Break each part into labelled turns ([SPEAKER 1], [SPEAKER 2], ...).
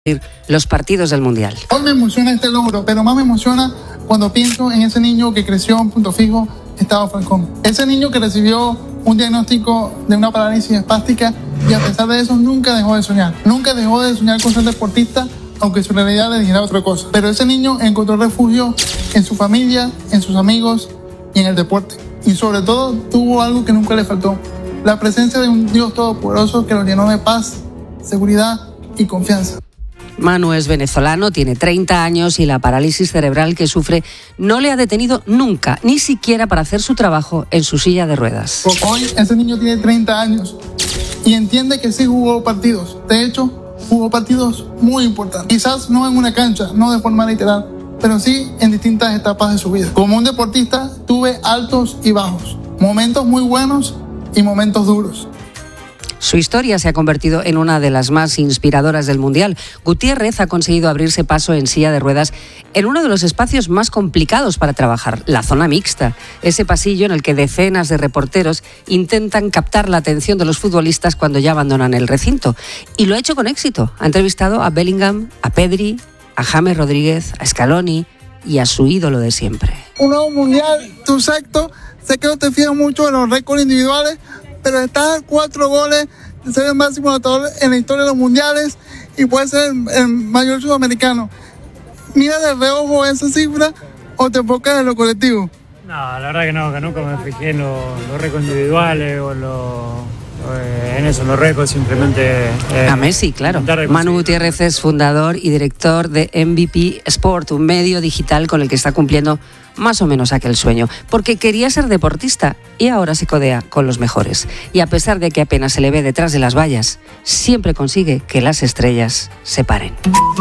[SPEAKER 1] los partidos del Mundial.
[SPEAKER 2] Hoy me emociona este logro, pero más me emociona cuando pienso en ese niño que creció en Punto Fijo, Estado Falcón. Ese niño que recibió un diagnóstico de una parálisis espástica y a pesar de eso nunca dejó de soñar. Nunca dejó de soñar con ser deportista, aunque su realidad le dijera otra cosa. Pero ese niño encontró refugio en su familia, en sus amigos y en el deporte. Y sobre todo tuvo algo que nunca le faltó: la presencia de un Dios todopoderoso que lo llenó de paz, seguridad y confianza.
[SPEAKER 1] Manu es venezolano, tiene 30 años y la parálisis cerebral que sufre no le ha detenido nunca, ni siquiera para hacer su trabajo en su silla de ruedas.
[SPEAKER 2] Hoy ese niño tiene 30 años y entiende que sí jugó partidos. De hecho, jugó partidos muy importantes. Quizás no en una cancha, no de forma literal, pero sí en distintas etapas de su vida. Como un deportista tuve altos y bajos, momentos muy buenos y momentos duros.
[SPEAKER 1] Su historia se ha convertido en una de las más inspiradoras del Mundial. Gutiérrez ha conseguido abrirse paso en silla de ruedas en uno de los espacios más complicados para trabajar, la zona mixta, ese pasillo en el que decenas de reporteros intentan captar la atención de los futbolistas cuando ya abandonan el recinto. Y lo ha hecho con éxito. Ha entrevistado a Bellingham, a Pedri, a James Rodríguez, a Scaloni y a su ídolo de siempre.
[SPEAKER 2] Un nuevo Mundial, tu sexto. Sé que no te fijas mucho en los récords individuales, pero está a 4 goles de ser el máximo anotador en la historia de los mundiales y puede ser el mayor sudamericano. ¿Mira de reojo esa cifra o te enfocas en lo colectivo?
[SPEAKER 3] No, la verdad que no, que nunca me fijé en los récords individuales o en eso, en los récords, simplemente...
[SPEAKER 1] a Messi, claro. Manu Gutiérrez es fundador y director de MVP Sport, un medio digital con el que está cumpliendo más o menos aquel sueño, porque quería ser deportista y ahora se codea con los mejores. Y a pesar de que apenas se le ve detrás de las vallas, siempre consigue que las estrellas se paren.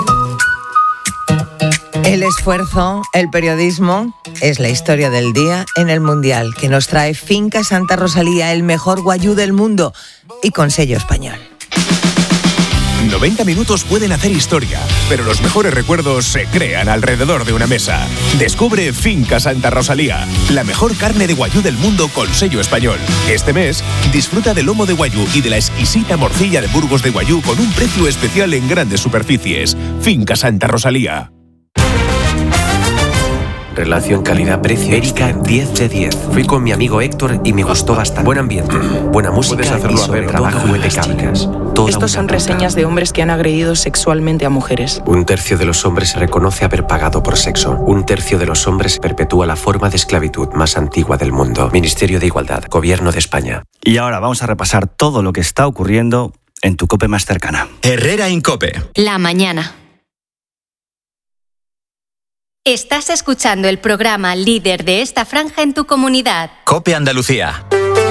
[SPEAKER 4] El esfuerzo, el periodismo, es la historia del día en el Mundial, que nos trae Finca Santa Rosalía, el mejor guayú del mundo, y con sello español.
[SPEAKER 5] 90 minutos pueden hacer historia, pero los mejores recuerdos se crean alrededor de una mesa. Descubre Finca Santa Rosalía, la mejor carne de guayú del mundo con sello español. Este mes, disfruta del lomo de guayú y de la exquisita morcilla de Burgos de guayú con un precio especial en grandes superficies. Finca Santa Rosalía.
[SPEAKER 6] Relación calidad-precio. Erika, 10 de 10. Fui con mi amigo Héctor y me gustó bastante. Buen ambiente, buena música y sobre trabajo impecable.
[SPEAKER 7] Estos son reseñas de hombres que han agredido sexualmente a mujeres.
[SPEAKER 6] 1/3 de los hombres reconoce haber pagado por sexo. 1/3 de los hombres perpetúa la forma de esclavitud más antigua del mundo. Ministerio de Igualdad, Gobierno de España.
[SPEAKER 8] Y ahora vamos a repasar todo lo que está ocurriendo en tu COPE más cercana.
[SPEAKER 9] Herrera Incope.
[SPEAKER 10] La mañana. Estás escuchando el programa líder de esta franja en tu comunidad.
[SPEAKER 9] COPE Andalucía.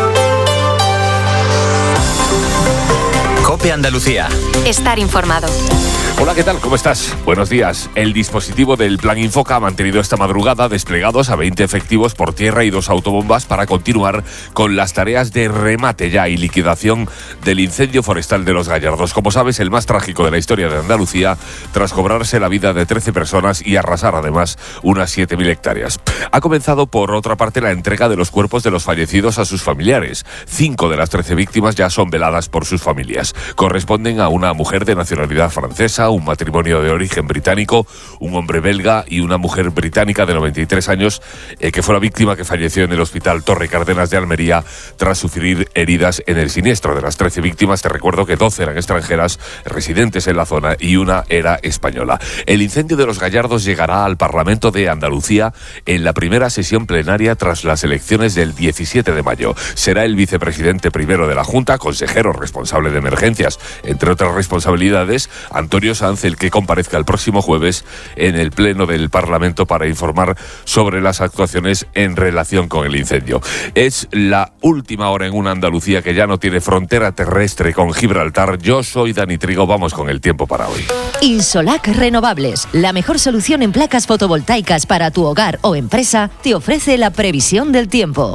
[SPEAKER 9] COPE Andalucía.
[SPEAKER 10] Estar informado.
[SPEAKER 11] Hola, ¿qué tal? ¿Cómo estás? Buenos días. El dispositivo del Plan Infoca ha mantenido esta madrugada desplegados a 20 efectivos por tierra y 2 autobombas para continuar con las tareas de remate ya y liquidación del incendio forestal de Los Gallardos. Como sabes, el más trágico de la historia de Andalucía, tras cobrarse la vida de 13 personas y arrasar además unas 7.000 hectáreas. Ha comenzado, por otra parte, la entrega de los cuerpos de los fallecidos a sus familiares. 5 de las 13 víctimas ya son veladas por sus familias. Corresponden a una mujer de nacionalidad francesa, un matrimonio de origen británico, un hombre belga y una mujer británica de 93 años que fue la víctima que falleció en el hospital Torre Cárdenas de Almería tras sufrir heridas en el siniestro. De las 13 víctimas, te recuerdo que 12 eran extranjeras residentes en la zona y una era española. El incendio de Los Gallardos llegará al Parlamento de Andalucía en la primera sesión plenaria tras las elecciones del 17 de mayo. Será el vicepresidente primero de la Junta, consejero responsable de emergencias, entre otras responsabilidades, Antonio Sanz, el que comparezca el próximo jueves en el Pleno del Parlamento para informar sobre las actuaciones en relación con el incendio. Es la última hora en una Andalucía que ya no tiene frontera terrestre con Gibraltar. Yo soy Dani Trigo, vamos con el tiempo para hoy.
[SPEAKER 12] Insolac Renovables, la mejor solución en placas fotovoltaicas para tu hogar o empresa, te ofrece la previsión del tiempo.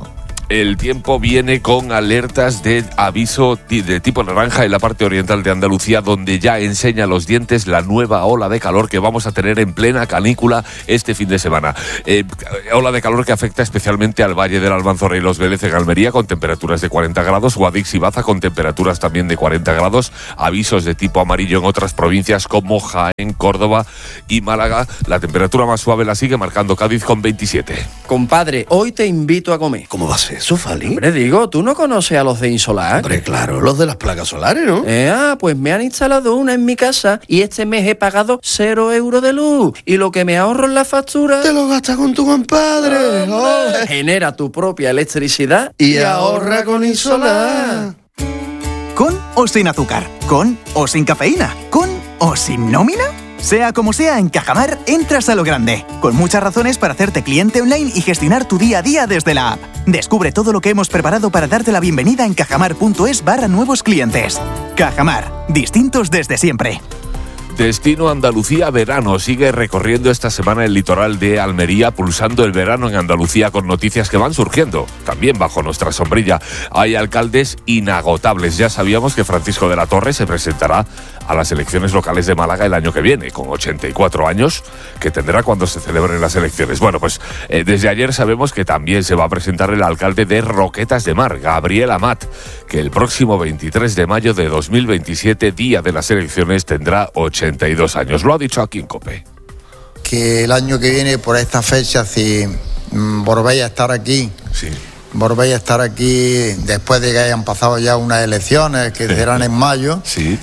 [SPEAKER 11] El tiempo viene con alertas de aviso de tipo naranja en la parte oriental de Andalucía, donde ya enseña los dientes la nueva ola de calor que vamos a tener en plena canícula este fin de semana. Ola de calor que afecta especialmente al Valle del Almanzora y Los Vélez en Almería, con temperaturas de 40 grados, Guadix y Baza con temperaturas también de 40 grados, avisos de tipo amarillo en otras provincias como Jaén, Córdoba y Málaga. La temperatura más suave la sigue marcando Cádiz con 27.
[SPEAKER 13] Compadre, hoy te invito a comer.
[SPEAKER 14] ¿Cómo va a ser eso, Fali?
[SPEAKER 13] Hombre, digo, ¿tú no conoces a los de Insolar?
[SPEAKER 14] Hombre, claro, los de las placas solares, ¿no?
[SPEAKER 13] Pues me han instalado una en mi casa y este mes he pagado 0 euros de luz. Y lo que me ahorro en la factura...
[SPEAKER 14] Te lo gastas con tu compadre.
[SPEAKER 13] Genera tu propia electricidad
[SPEAKER 14] y ahorra con Insolar.
[SPEAKER 15] ¿Con o sin azúcar? ¿Con o sin cafeína? ¿Con o sin nómina? Sea como sea, en Cajamar entras a lo grande, con muchas razones para hacerte cliente online y gestionar tu día a día desde la app. Descubre todo lo que hemos preparado para darte la bienvenida en cajamar.es/nuevos clientes. Cajamar, distintos desde siempre.
[SPEAKER 11] Destino Andalucía Verano sigue recorriendo esta semana el litoral de Almería, pulsando el verano en Andalucía con noticias que van surgiendo, también bajo nuestra sombrilla. Hay alcaldes inagotables. Ya sabíamos que Francisco de la Torre se presentará a las elecciones locales de Málaga el año que viene, con 84 años, que tendrá cuando se celebren las elecciones. Bueno, pues desde ayer sabemos que también se va a presentar el alcalde de Roquetas de Mar, Gabriel Amat, que el próximo 23 de mayo de 2027, día de las elecciones, tendrá 82 años. Lo ha dicho aquí en COPE.
[SPEAKER 16] Que el año que viene, por esta fecha, si volvéis a estar aquí, volvéis a estar aquí después de que hayan pasado ya unas elecciones que serán en mayo,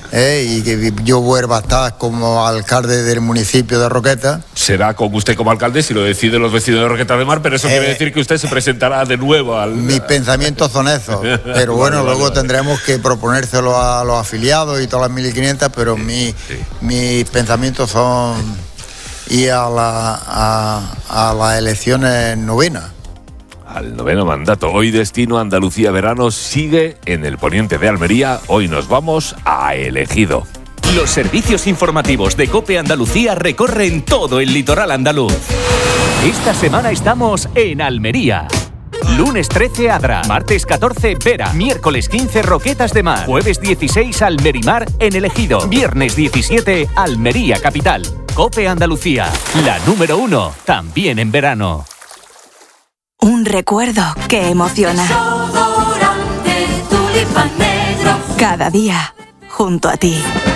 [SPEAKER 16] y que yo vuelva a estar como alcalde del municipio de Roquetas.
[SPEAKER 11] Será con usted como alcalde si lo deciden los vecinos de Roquetas de Mar, pero eso quiere decir que usted se presentará de nuevo al...
[SPEAKER 16] Mis pensamientos son esos, pero bueno, luego tendremos que proponérselo a los afiliados y todas las 1.500, pero mis pensamientos son ir a las elecciones novenas.
[SPEAKER 11] Al noveno mandato. Hoy Destino Andalucía Verano sigue en el poniente de Almería. Hoy nos vamos a Ejido.
[SPEAKER 17] Los servicios informativos de COPE Andalucía recorren todo el litoral andaluz. Esta semana estamos en Almería. Lunes 13 Adra, martes 14 Vera, miércoles 15 Roquetas de Mar, jueves 16 Almerimar en El Ejido, viernes 17 Almería Capital. COPE Andalucía, la número 1, también en verano.
[SPEAKER 18] Un recuerdo que emociona.
[SPEAKER 19] Desodorante Tulipán Negro.
[SPEAKER 18] Cada día, junto a ti.